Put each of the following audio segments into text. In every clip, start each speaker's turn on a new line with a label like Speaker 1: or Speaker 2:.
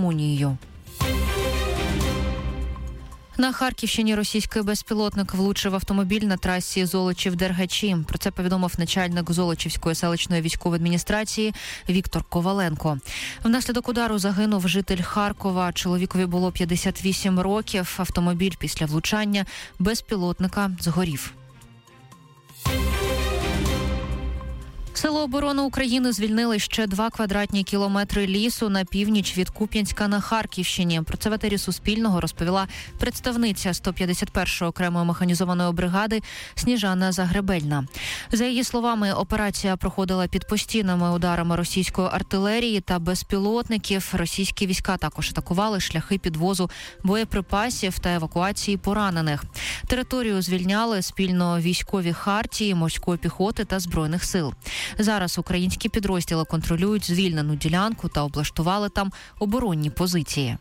Speaker 1: Румунією. На Харківщині російський безпілотник влучив автомобіль на трасі Золочів-Дергачі. Про це повідомив начальник Золочівської селищної військової адміністрації Віктор Коваленко. Внаслідок удару загинув житель Харкова. Чоловікові було 58 років. Автомобіль після влучання безпілотника згорів. Сили оборони України звільнили ще 2 квадратні кілометри лісу на північ від Куп'янська на Харківщині. Про це в етері Суспільного розповіла представниця 151-ї окремої механізованої бригади Сніжана Загребельна. За її словами, операція проходила під постійними ударами російської артилерії та безпілотників. Російські війська також атакували шляхи підвозу боєприпасів та евакуації поранених. Територію звільняли спільно військові хартії, морської піхоти та Збройних сил. Зараз українські підрозділи контролюють звільнену ділянку та облаштували там оборонні позиції.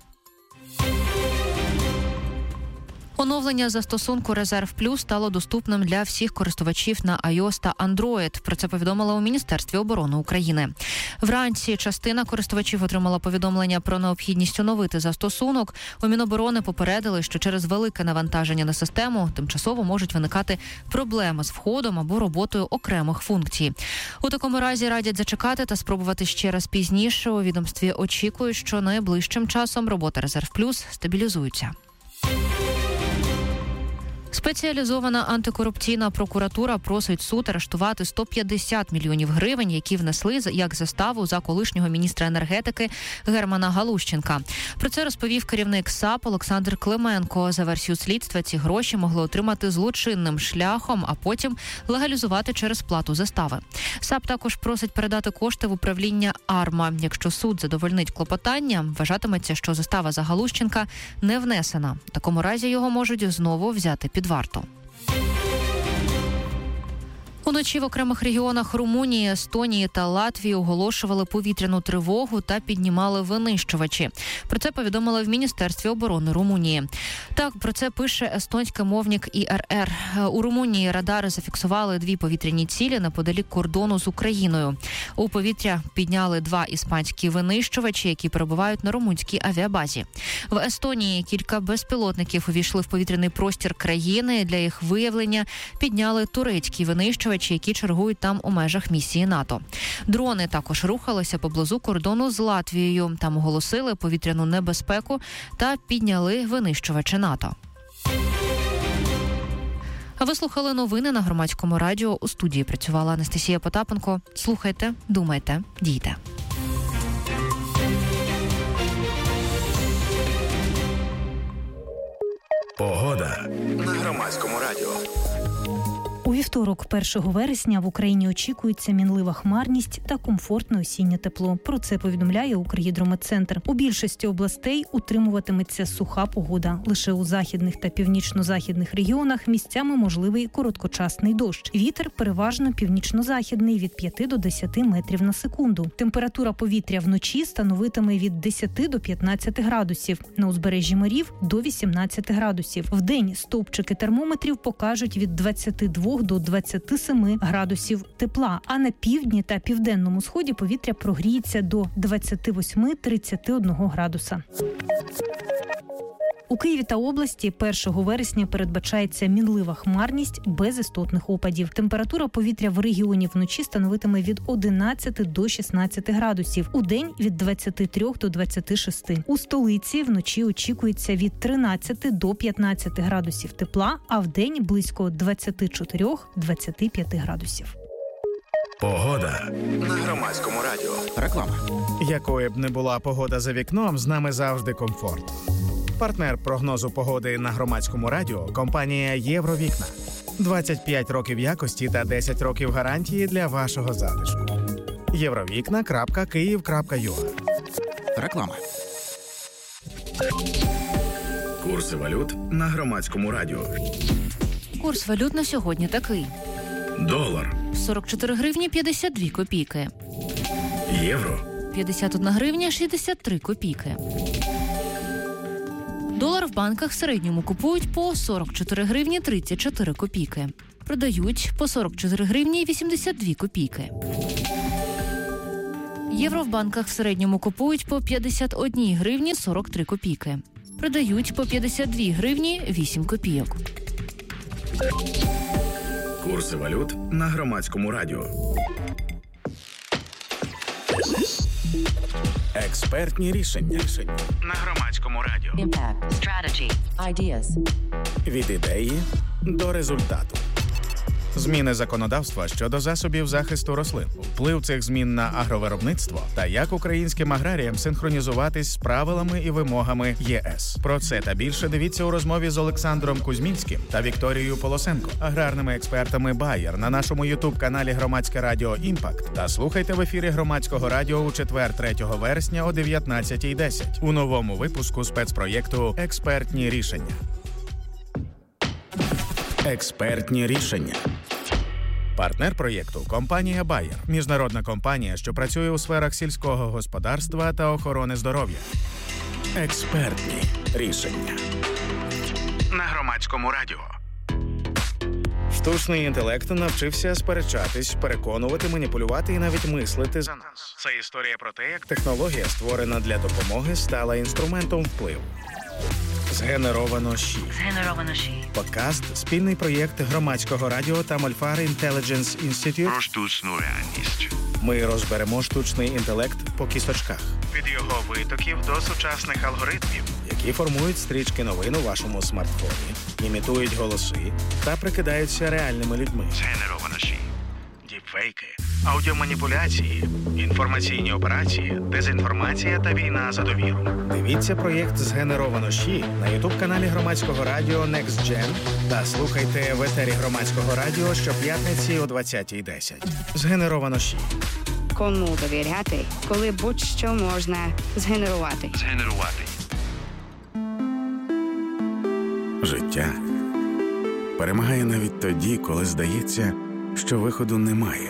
Speaker 1: Оновлення застосунку «Резерв Плюс» стало доступним для всіх користувачів на iOS та Android. Про це повідомили у Міністерстві оборони України. Вранці частина користувачів отримала повідомлення про необхідність оновити застосунок. У Міноборони попередили, що через велике навантаження на систему тимчасово можуть виникати проблеми з входом або роботою окремих функцій. У такому разі радять зачекати та спробувати ще раз пізніше. У відомстві очікують, що найближчим часом робота «Резерв Плюс» стабілізується. Спеціалізована антикорупційна прокуратура просить суд арештувати 150 мільйонів гривень, які внесли як заставу за колишнього міністра енергетики Германа Галущенка. Про це розповів керівник САП Олександр Клименко. За версією слідства, ці гроші могли отримати злочинним шляхом, а потім легалізувати через сплату застави. САП також просить передати кошти в управління АРМА. Якщо суд задовольнить клопотання, вважатиметься, що застава за Галущенка не внесена. В такому разі його можуть знову взяти під варту. Уночі в окремих регіонах Румунії, Естонії та Латвії оголошували повітряну тривогу та піднімали винищувачі. Про це повідомили в Міністерстві оборони Румунії. Так, про це пише естонський мовник ІРР. У Румунії радари зафіксували 2 повітряні цілі неподалік кордону з Україною. У повітря підняли 2 іспанські винищувачі, які перебувають на румунській авіабазі. В Естонії кілька безпілотників увійшли в повітряний простір країни. Для їх виявлення підняли турецькі винищувачі, які чергують там у межах місії НАТО. Дрони також рухалися поблизу кордону з Латвією. Там оголосили повітряну небезпеку та підняли винищувачі НАТО. А ви слухали новини на Громадському радіо. У студії працювала Анастасія Потапенко. Слухайте, думайте, дійте.
Speaker 2: Погода на Громадському радіо.
Speaker 3: У вівторок, 1 вересня, в Україні очікується мінлива хмарність та комфортне осіннє тепло. Про це повідомляє Укргідрометцентр. У більшості областей утримуватиметься суха погода. Лише у західних та північно-західних регіонах місцями можливий короткочасний дощ. Вітер переважно північно-західний від 5 до 10 метрів на секунду. Температура повітря вночі становитиме від 10 до 15 градусів. На узбережжі морів – до 18 градусів. Вдень стовпчики термометрів покажуть від 22 до 27 градусів тепла, а на півдні та південному сході повітря прогріється до 28-31 градуса. У Києві та області 1 вересня передбачається мінлива хмарність без істотних опадів. Температура повітря в регіоні вночі становитиме від 11 до 16 градусів. Удень – від 23 до 26. У столиці вночі очікується від 13 до 15 градусів тепла, а вдень – близько 24-25 градусів.
Speaker 2: Погода на Громадському радіо. Реклама.
Speaker 4: Якою б не була погода за вікном, з нами завжди комфорт. Партнер прогнозу погоди на Громадському радіо – компанія «Євровікна». 25 років якості та 10 років гарантії для вашого затишку. Євровікна.Київ.ua.
Speaker 2: Реклама. Курси валют на Громадському радіо.
Speaker 1: Курс валют на сьогодні такий.
Speaker 2: Долар.
Speaker 1: 44 гривні 52 копійки.
Speaker 2: Євро.
Speaker 1: 51 гривня 63 копійки. Долар в банках в середньому купують по 44 гривні 34 копійки. Продають по 44 гривні 82 копійки. Євро в банках в середньому купують по 51 гривні 43 копійки. Продають по 52 гривні 8 копійок.
Speaker 2: Курси валют на Громадському радіо.
Speaker 4: Експертні рішення
Speaker 2: На Громадському радіо.
Speaker 5: Impact, strategy, ideas.
Speaker 4: від ідеї до результату. Зміни законодавства щодо засобів захисту рослин, вплив цих змін на агровиробництво та як українським аграріям синхронізуватись з правилами і вимогами ЄС. Про це та більше дивіться у розмові з Олександром Кузьмінським та Вікторією Полосенко, аграрними експертами Bayer на нашому ютуб-каналі Громадське радіо «Імпакт» та слухайте в ефірі Громадського радіо у четвер 3 вересня о 19:10 у новому випуску спецпроєкту «Експертні рішення». Експертні рішення. Партнер проєкту – компанія Bayer. Міжнародна компанія, що працює у сферах сільського господарства та охорони здоров'я. Експертні рішення.
Speaker 2: На Громадському радіо.
Speaker 4: Штучний інтелект навчився сперечатись, переконувати, маніпулювати і навіть мислити за нас. Це історія про те, як технологія, створена для допомоги, стала інструментом впливу. Згенеровано ЩІ. Подкаст – спільний проєкт Громадського радіо та Мольфар Intelligence Institute.
Speaker 2: Про штучну реальність.
Speaker 4: Ми розберемо штучний інтелект по кісточках.
Speaker 2: Від його витоків до сучасних алгоритмів.
Speaker 4: Які формують стрічки новин у вашому смартфоні, імітують голоси та прикидаються реальними людьми.
Speaker 2: Згенеровано ЩІ. Діпфейки. Аудіоманіпуляції. Інформаційні операції. Дезінформація та війна за довіру.
Speaker 4: Дивіться проєкт «Згенеровано ЩІ» на ютуб-каналі Громадського радіо Next Gen та слухайте в етері Громадського радіо щоп'ятниці о 20:10. «Згенеровано ЩІ».
Speaker 6: Кому довіряти, коли будь-що можна згенерувати.
Speaker 2: Життя перемагає навіть тоді, коли здається, що виходу немає.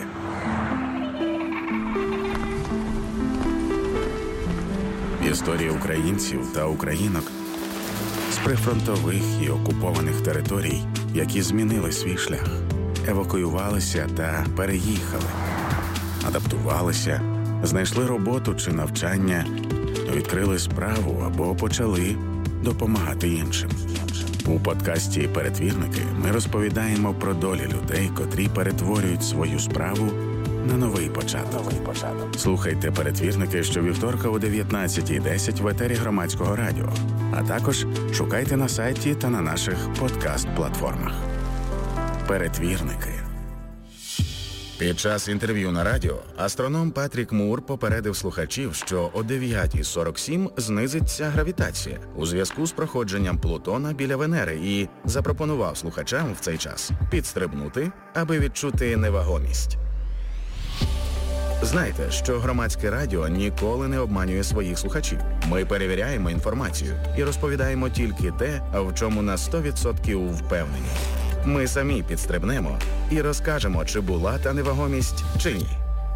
Speaker 2: Історії українців та українок з прифронтових і окупованих територій, які змінили свій шлях, евакуювалися та переїхали, адаптувалися, знайшли роботу чи навчання, відкрили справу або почали допомагати іншим. У подкасті «Перетвірники» ми розповідаємо про долі людей, котрі перетворюють свою справу на новий початок. Слухайте «Перетвірники» щовівторка о 19:10 в етері Громадського радіо, а також шукайте на сайті та на наших подкаст-платформах. «Перетвірники». Під час інтерв'ю на радіо астроном Патрік Мур попередив слухачів, що о 9:47 знизиться гравітація у зв'язку з проходженням Плутона біля Венери і запропонував слухачам в цей час підстрибнути, аби відчути невагомість. Знайте, що Громадське радіо ніколи не обманює своїх слухачів. Ми перевіряємо інформацію і розповідаємо тільки те, в чому на 100% впевнені. Ми самі підстрибнемо і розкажемо, чи була та невагомість, чи ні.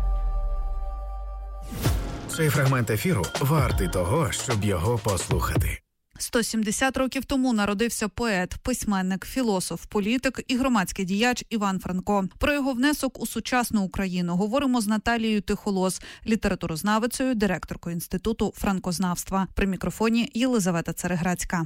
Speaker 4: Цей фрагмент ефіру вартий того, щоб його послухати.
Speaker 7: 170 років тому народився поет, письменник, філософ, політик і громадський діяч Іван Франко. Про його внесок у сучасну Україну говоримо з Наталією Тихолос, літературознавицею, директоркою Інституту франкознавства. При мікрофоні Єлизавета Цареградська.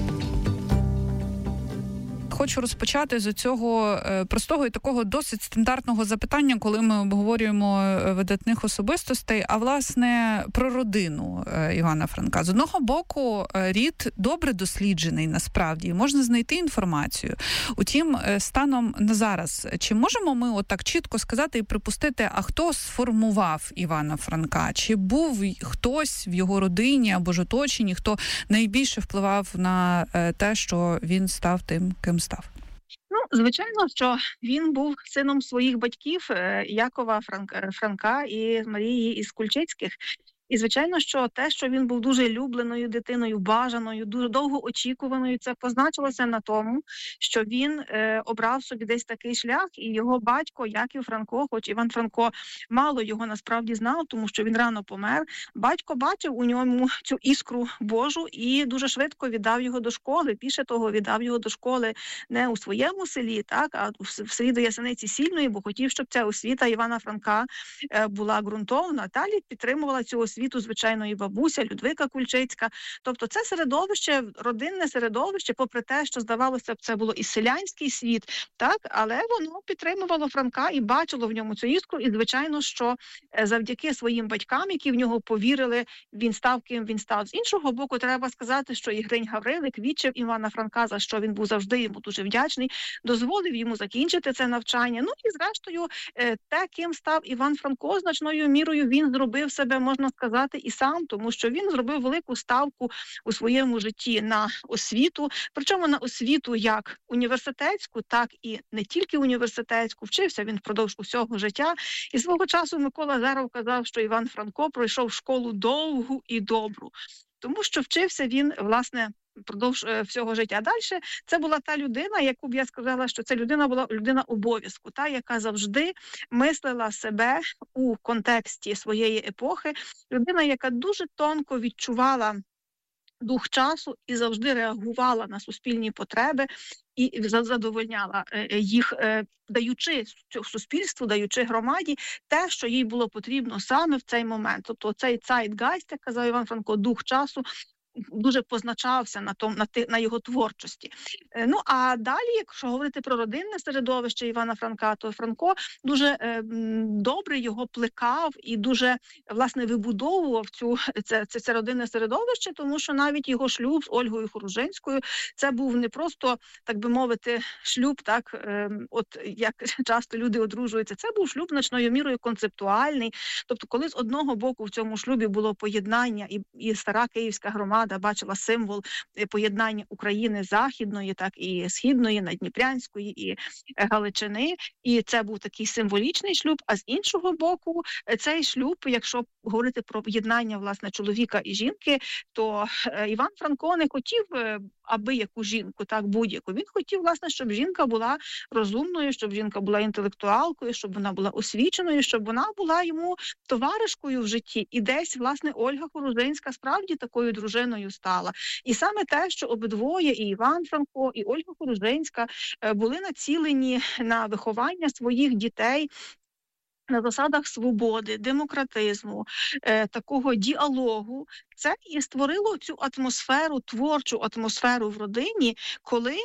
Speaker 7: Хочу розпочати з цього простого і такого досить стандартного запитання, коли ми обговорюємо видатних особистостей, а власне про родину Івана Франка. З одного боку, рід добре досліджений насправді, можна знайти інформацію. Утім, станом на зараз, чи можемо ми отак чітко сказати і припустити, а хто сформував Івана Франка? Чи був хтось в його родині або ж оточенні, хто найбільше впливав на те, що він став тим, ким став?
Speaker 8: Ну, звичайно, що він був сином своїх батьків Якова Франка і Марії із Кульчицьких. І, звичайно, що те, що він був дуже любленою дитиною, бажаною, дуже довго очікуваною, це позначилося на тому, що він обрав собі десь такий шлях, і його батько Яків Франко, хоч Іван Франко мало його насправді знав, тому що він рано помер, батько бачив у ньому цю іскру Божу і дуже швидко віддав його до школи. Більше того, віддав його до школи не у своєму селі, так, а в селі до Ясениці Сільної, бо хотів, щоб ця освіта Івана Франка була ґрунтовна. Далі підтримувала цю освіту, звичайно, і бабуся Людвика Кульчицька. Тобто це середовище, родинне середовище, попри те, що, здавалося б, це було і селянський світ, так, але воно підтримувало Франка і бачило в ньому цю іскру. І, звичайно, що завдяки своїм батькам, які в нього повірили, він став ким він став. З іншого боку, треба сказати, що і Гринь Гаврилик відчив Івана Франка, за що він був завжди йому дуже вдячний, дозволив йому закінчити це навчання. Ну і зрештою, те, ким став Іван Франко, значною мірою він зробив себе, можна сказати, і сам, тому що він зробив велику ставку у своєму житті на освіту, причому на освіту як університетську, так і не тільки університетську. Вчився він впродовж усього життя. І свого часу Микола Азаров казав, що Іван Франко пройшов школу довгу і добру, тому що вчився він, власне, впродовж всього життя. Далі це була та людина, яку б я сказала, що це людина була людина обов'язку, та, яка завжди мислила себе у контексті своєї епохи, людина, яка дуже тонко відчувала дух часу і завжди реагувала на суспільні потреби і задовольняла їх, даючи суспільству, даючи громаді те, що їй було потрібно саме в цей момент. Тобто цей zeitgeist, як казав Іван Франко, дух часу, дуже позначався на його творчості. Ну, а далі, якщо говорити про родинне середовище Івана Франка, то Франко дуже добре його плекав і дуже, власне, вибудовував це родинне середовище, тому що навіть його шлюб з Ольгою Хоружинською, це був не просто, так би мовити, шлюб, так, от як часто люди одружуються, це був шлюб значною мірою концептуальний. Тобто, коли з одного боку в цьому шлюбі було поєднання і стара київська громада бачила символ поєднання України Західної, так і Східної, Надніпрянської і Галичини. І це був такий символічний шлюб. А з іншого боку, цей шлюб, якщо говорити про поєднання, власне, чоловіка і жінки, то Іван Франко не хотів аби яку жінку, так, будь-яку. Він хотів, власне, щоб жінка була розумною, щоб жінка була інтелектуалкою, щоб вона була освіченою, щоб вона була йому товаришкою в житті. І десь, власне, Ольга Хоружинська справді такою дружиною стала. І саме те, що обидвоє, і Іван Франко, і Ольга Хоружинська були націлені на виховання своїх дітей на засадах свободи, демократизму, такого діалогу, це і створило цю атмосферу, творчу атмосферу в родині, коли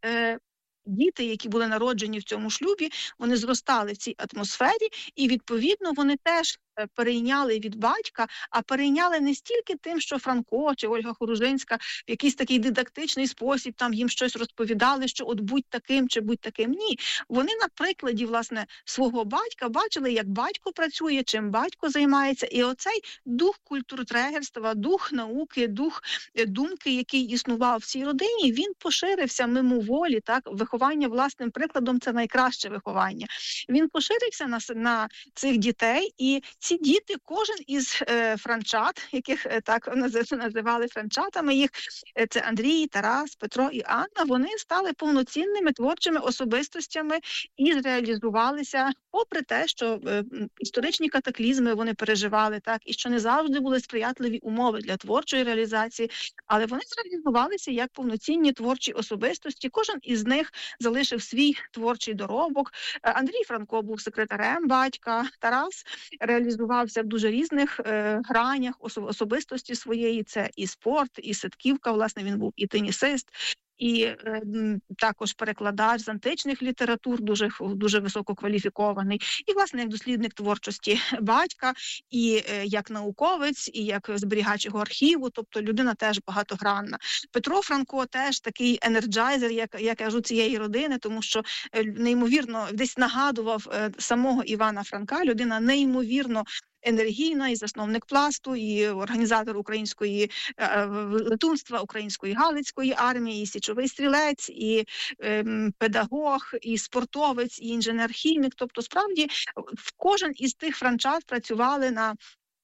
Speaker 8: діти, які були народжені в цьому шлюбі, вони зростали в цій атмосфері, і, відповідно, вони теж перейняли від батька, а перейняли не стільки тим, що Франко чи Ольга Хоружинська в якийсь такий дидактичний спосіб там їм щось розповідали, що от будь таким чи будь таким. Ні. Вони на прикладі, власне, свого батька бачили, як батько працює, чим батько займається. І оцей дух культуртрегерства, дух науки, дух думки, який існував в цій родині, він поширився мимоволі, так, виховання власним прикладом – це найкраще виховання. Він поширився на цих дітей, і ці діти, кожен із франчат, яких так називали франчатами їх, це Андрій, Тарас, Петро і Анна, вони стали повноцінними творчими особистостями і зреалізувалися, попри те, що історичні катаклізми вони переживали, так, і що не завжди були сприятливі умови для творчої реалізації, але вони зреалізувалися як повноцінні творчі особистості. Кожен із них залишив свій творчий доробок. Андрій Франко був секретарем батька, Тарас реалізувався в дуже різних гранях особистості своєї. Це і спорт, і ситківка, власне, він був і тенісист, і також перекладач з античних літератур, дуже висококваліфікований. І, власне, як дослідник творчості батька, і як науковець, і як зберігач його архіву, тобто людина теж багатогранна. Петро Франко теж такий енерджайзер, як я кажу, цієї родини, тому що неймовірно десь нагадував самого Івана Франка, людина неймовірно енергійна, і засновник Пласту, і організатор української летунства, української Галицької армії, і січовий стрілець, і педагог, і спортовець, і інженер-хімік. Тобто, справді, кожен із тих франчат працювали на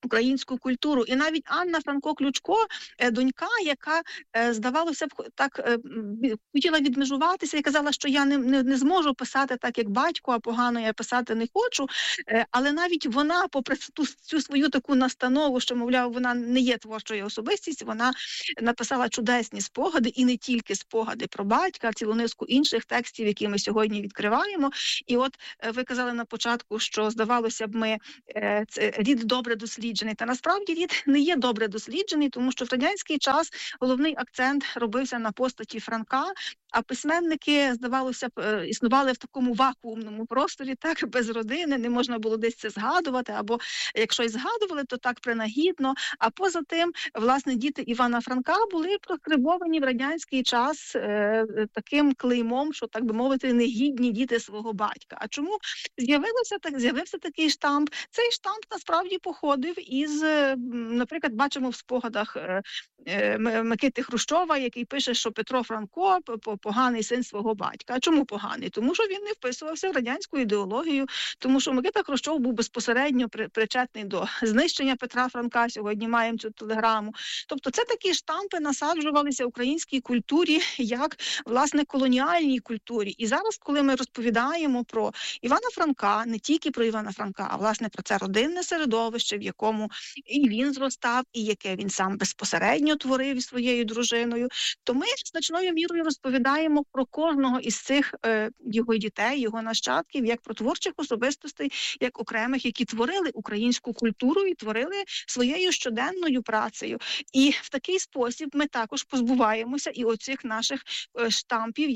Speaker 8: українську культуру. І навіть Анна Франко-Ключко, донька, яка, здавалося б, так хотіла відмежуватися і казала, що я не зможу писати так, як батько, а погано я писати не хочу. Але навіть вона, попри цю свою таку настанову, що, мовляв, вона не є творчою особистістю, вона написала чудесні спогади, і не тільки спогади про батька, а цілу низку інших текстів, які ми сьогодні відкриваємо. І от ви казали на початку, що, здавалося б, рід добре досліджений. Та насправді рід не є добре досліджений, тому що в радянський час головний акцент робився на постаті Франка, а письменники, здавалося б, існували в такому вакуумному просторі, так, без родини, не можна було десь це згадувати, або якщо й згадували, то так принагідно. А поза тим, власне, діти Івана Франка були проскрибовані в радянський час таким клеймом, що, так би мовити, негідні діти свого батька. А чому з'явився такий штамп? Цей штамп насправді походив із, наприклад, бачимо в спогадах Микити Хрущова, який пише, що Петро Франко поганий син свого батька. А чому поганий? Тому що він не вписувався в радянську ідеологію, тому що Микита Хрущов був безпосередньо причетний до знищення Петра Франка, сьогодні маємо цю телеграму. Тобто це такі штампи насаджувалися українській культурі, як, власне, колоніальній культурі. І зараз, коли ми розповідаємо про Івана Франка, не тільки про Івана Франка, а, власне, про це родинне середовище, в якому і він зростав, і яке він сам безпосередньо творив із своєю дружиною, то ми значною мірою розповідаємо про кожного із цих його дітей, його нащадків, як про творчих особистостей, як окремих, які творили українську культуру і творили своєю щоденною працею. І в такий спосіб ми також позбуваємося і оцих наших штампів,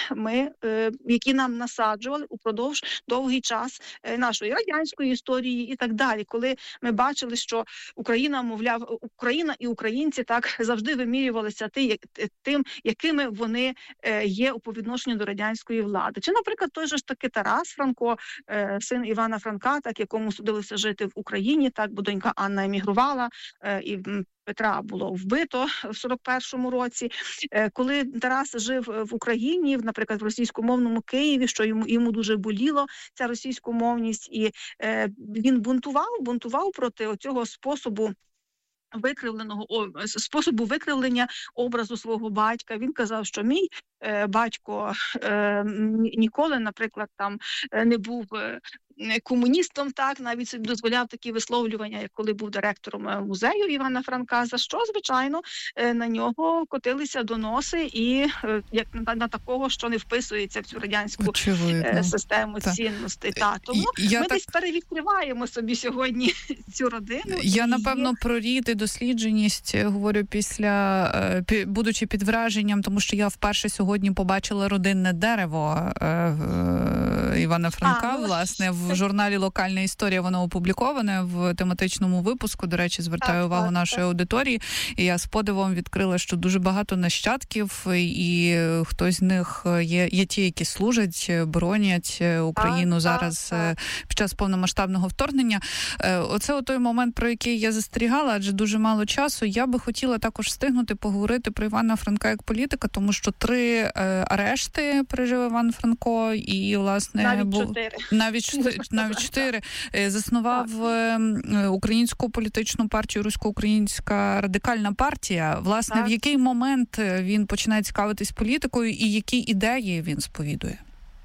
Speaker 8: які нам насаджували упродовж довгий час нашої радянської історії і так далі. Коли ми бачили, що Україна і українці так завжди вимірювалися тим, якими вони є по відношенню до радянської влади. Чи, наприклад, той же ж таки Тарас Франко, син Івана Франка, так, якому судилося жити в Україні, так, бо донька Анна емігрувала, і Петра було вбито в 41-му році. Коли Тарас жив в Україні, наприклад, в російськомовному Києві, що йому дуже боліло ця російськомовність, і він бунтував проти цього способу викривлення образу свого батька. Він казав, що мій батько ніколи, наприклад, там не був комуністом, так, навіть собі дозволяв такі висловлювання, як коли був директором музею Івана Франка, за що, звичайно, на нього котилися доноси і як на такого, що не вписується в цю радянську систему цінностей. Тому ми десь перевідкриваємо собі сьогодні цю родину.
Speaker 7: Я, напевно, про рід і дослідженість говорю будучи під враженням, тому що я вперше сьогодні побачила родинне дерево Івана Франка, власне, в журналі «Локальна історія» воно опубліковане в тематичному випуску. До речі, звертаю увагу нашої аудиторії. І я з подивом відкрила, що дуже багато нащадків, і хтось з них є ті, які служать, боронять Україну зараз під час повномасштабного вторгнення. Оце той момент, про який я застерігала, адже дуже мало часу. Я би хотіла також встигнути поговорити про Івана Франка як політика, тому що 3 арешти пережив Іван Франко, і, власне, навіть 4. Заснував українську політичну партію Русько-Українська радикальна партія. Власне, в який момент він починає цікавитись політикою і які ідеї він сповідує?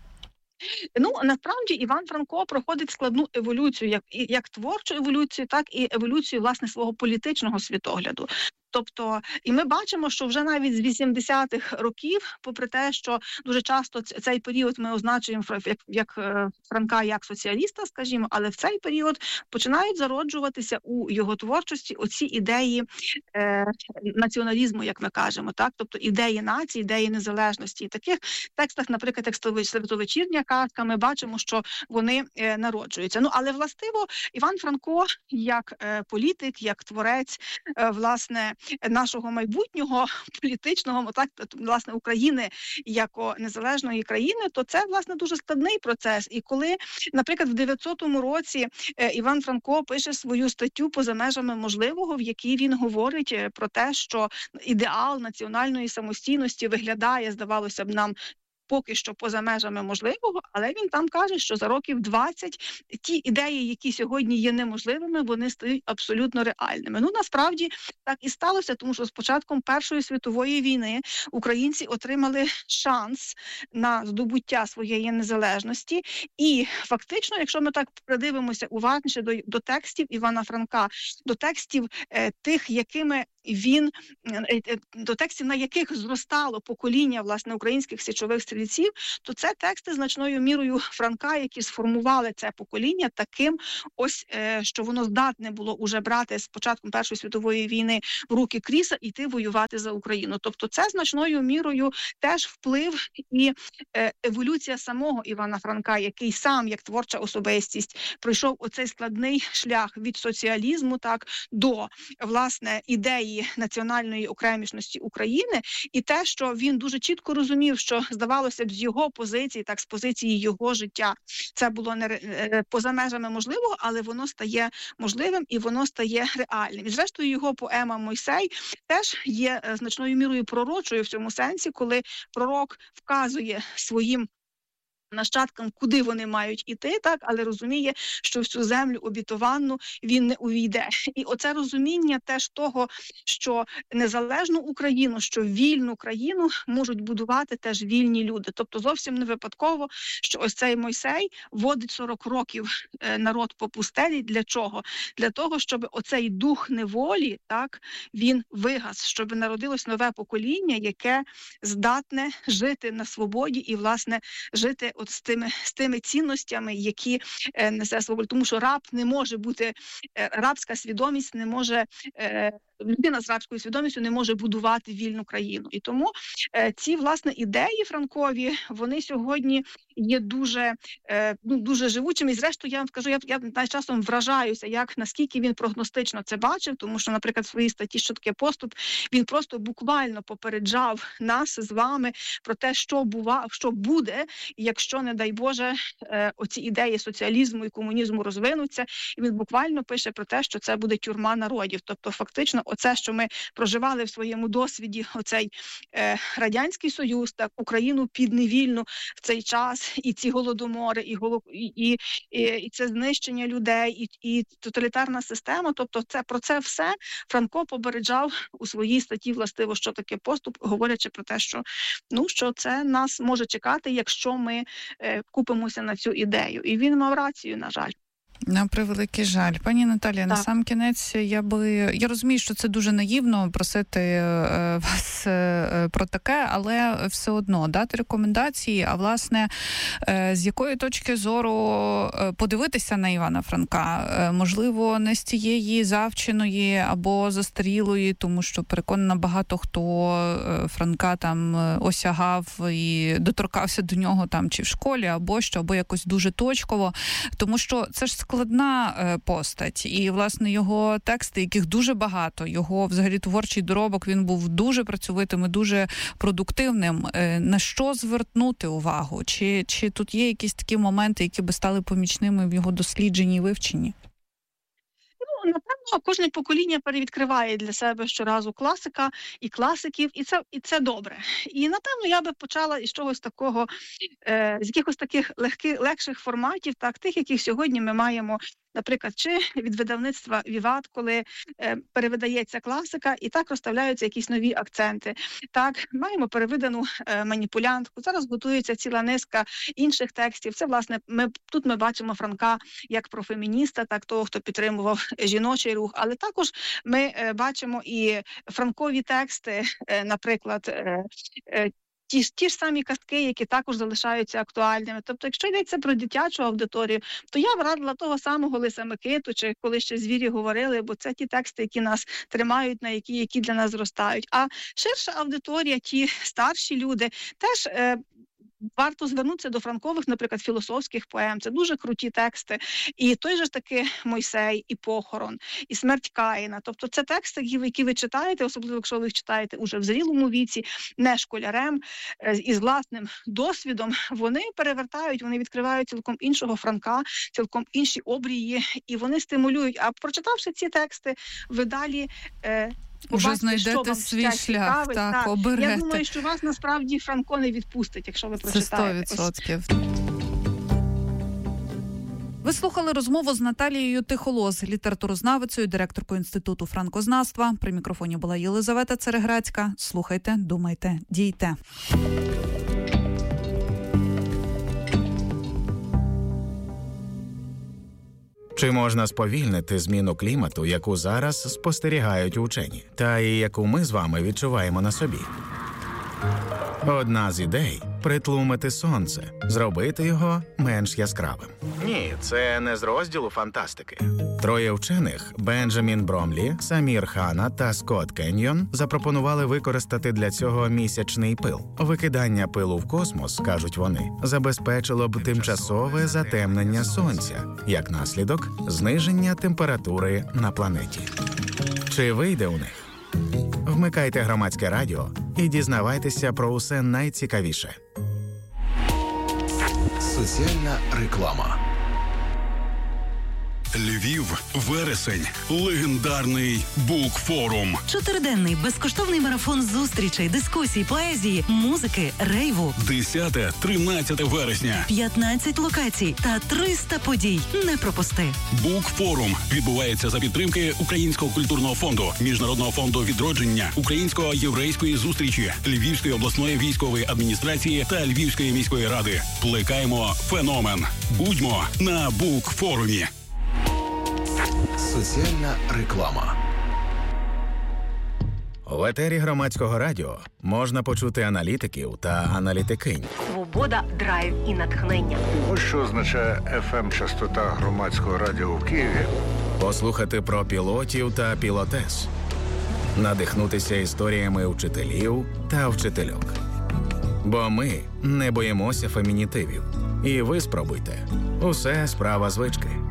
Speaker 8: Насправді Іван Франко проходить складну еволюцію, як творчу еволюцію, так і еволюцію, власне, свого політичного світогляду. Тобто, і ми бачимо, що вже навіть з 80-х років, попри те, що дуже часто цей період ми означуємо як Франка, як соціаліста, скажімо, але в цей період починають зароджуватися у його творчості оці ідеї націоналізму, як ми кажемо, так, тобто ідеї нації, ідеї незалежності. І в таких текстах, наприклад, «Святовечірня казка», ми бачимо, що вони народжуються. Але властиво Іван Франко як політик, як творець, власне, нашого майбутнього політичного, власне, України як незалежної країни, то це, власне, дуже складний процес. І коли, наприклад, в 900-му році Іван Франко пише свою статтю «Поза межами можливого», в якій він говорить про те, що ідеал національної самостійності виглядає, здавалося б, нам поки що поза межами можливого, але він там каже, що за років 20 ті ідеї, які сьогодні є неможливими, вони стають абсолютно реальними. Ну, насправді, так і сталося, тому що з початком Першої світової війни українці отримали шанс на здобуття своєї незалежності. І фактично, якщо ми так придивимося уважніше до текстів Івана Франка, до текстів тих, якими він, до текстів, на яких зростало покоління, власне, українських січових стрільців, то це тексти значною мірою Франка, які сформували це покоління таким, ось, що воно здатне було уже брати з початком Першої світової війни в руки кріса і йти воювати за Україну. Тобто це значною мірою теж вплив і еволюція самого Івана Франка, який сам, як творча особистість, пройшов оцей складний шлях від соціалізму, так, до, власне, ідеї національної окремішності України, і те, що він дуже чітко розумів, що, здавалося б, з його позиції, так, з позиції його життя, це було не поза межами можливого, але воно стає можливим і воно стає реальним. І, зрештою, його поема «Мойсей» теж є значною мірою пророчою в цьому сенсі, коли пророк вказує своїм нащадкам, куди вони мають іти, так, але розуміє, що в цю землю обітованну він не увійде. І оце розуміння теж того, що незалежну Україну, що вільну країну можуть будувати теж вільні люди. Тобто зовсім не випадково, що ось цей Мойсей водить 40 років народ по пустелі. Для чого? Для того, щоб оцей дух неволі, так, він вигас, щоб народилось нове покоління, яке здатне жити на свободі і, власне, жити от з тими цінностями, які несе свобода. Тому що раб не може бути, рабська свідомість не може, людина з рабською свідомістю не може будувати вільну країну. І тому ці, власне, ідеї франкові, вони сьогодні є дуже, дуже живучими. І, зрештою, я вам скажу, я часом вражаюся, наскільки він прогностично це бачив, тому що, наприклад, в своїй статті «Що таке поступ» він просто буквально попереджав нас з вами про те, що буде, якщо, не дай Боже, оці ідеї соціалізму і комунізму розвинуться. І він буквально пише про те, що це буде тюрма народів. Тобто, фактично, оце, що ми проживали в своєму досвіді, оцей Радянський Союз, так, Україну підневільну в цей час, і ці голодомори, і це знищення людей, і тоталітарна система. Тобто про це все Франко попереджав у своїй статті, властиво, що таке поступ, говорячи про те, що, що це нас може чекати, якщо ми купимося на цю ідею. І він мав рацію, на жаль.
Speaker 7: На превеликий жаль. Пані Наталія, на сам кінець я розумію, що це дуже наївно просити вас про таке, але все одно дати рекомендації, а власне, з якої точки зору подивитися на Івана Франка? Можливо, не з тієї завченої або застарілої, тому що переконана, багато хто Франка там осягав і доторкався до нього там чи в школі, або якось дуже точково, тому що це ж складна постать. І, власне, його тексти, яких дуже багато, його, взагалі, творчий доробок, він був дуже працьовитим і дуже продуктивним. На що звернути увагу? Чи тут є якісь такі моменти, які би стали помічними в його дослідженні і вивченні?
Speaker 8: Напевно, кожне покоління перевідкриває для себе щоразу класика і класиків, і це добре. І, напевно, я би почала із чогось такого, з якихось таких легших форматів, так, тих, яких сьогодні ми маємо, наприклад, чи від видавництва «Віват», коли перевидається класика, і так розставляються якісь нові акценти. Так, маємо перевидану «Маніпулянтку», зараз готується ціла низка інших текстів. Це, власне, тут ми бачимо Франка як профемініста, так, того, хто підтримував жіночий рух, але також ми бачимо і франкові тексти, наприклад, ті ж самі казки, які також залишаються актуальними. Тобто, якщо йдеться про дитячу аудиторію, то я б радила того самого Лиса Микиту, чи коли ще звірі говорили, бо це ті тексти, які нас тримають, на які для нас зростають. А ширша аудиторія, ті старші люди, теж варто звернутися до франкових, наприклад, філософських поем. Це дуже круті тексти. І той же ж таки «Мойсей», і «Похорон», і «Смерть Каїна». Тобто це тексти, які ви читаєте, особливо якщо ви їх читаєте уже в зрілому віці, не школярем, із власним досвідом, вони перевертають, вони відкривають цілком іншого Франка, цілком інші обрії, і вони стимулюють. А прочитавши ці тексти, ви далі
Speaker 7: Уже знайдете свій шлях, так, оберете.
Speaker 8: Я думаю, що вас насправді Франко не відпустить, якщо ви прочитаєте.
Speaker 7: Це 100%. Ви слухали розмову з Наталією Тихолоз, літературознавицею, директоркою Інституту франкознавства. При мікрофоні була Єлизавета Цереграцька. Слухайте, думайте, дійте.
Speaker 4: Чи можна сповільнити зміну клімату, яку зараз спостерігають учені, та і яку ми з вами відчуваємо на собі? Одна з ідей – притлумити сонце, зробити його менш яскравим. Ні, це не з розділу фантастики. Троє вчених – Бенджамін Бромлі, Самір Хана та Скотт Кеньйон – запропонували використати для цього місячний пил. Викидання пилу в космос, кажуть вони, забезпечило б тимчасове затемнення сонця, як наслідок – зниження температури на планеті. Чи вийде у них? Вмикайте Громадське радіо і дізнавайтеся про усе найцікавіше.
Speaker 9: Соціальна реклама.
Speaker 10: Львів, вересень, легендарний Букфорум.
Speaker 11: 4-денний безкоштовний марафон зустрічей, дискусій, поезії, музики, рейву.
Speaker 10: 10-13 вересня.
Speaker 11: 15 локацій та 300 подій. Не пропусти.
Speaker 10: Букфорум відбувається за підтримки Українського культурного фонду, Міжнародного фонду відродження, Українсько-єврейської зустрічі, Львівської обласної військової адміністрації та Львівської міської ради. Плекаємо феномен. Будьмо на Букфорумі.
Speaker 9: Соціальна реклама.
Speaker 4: В етері Громадського радіо можна почути аналітиків та аналітикинь.
Speaker 12: Свобода, драйв і натхнення.
Speaker 13: Ось що означає FM-частота Громадського радіо в Києві.
Speaker 4: Послухати про пілотів та пілотес. Надихнутися історіями вчителів та вчительок. Бо ми не боїмося фемінітивів. І ви спробуйте. Усе справа звички.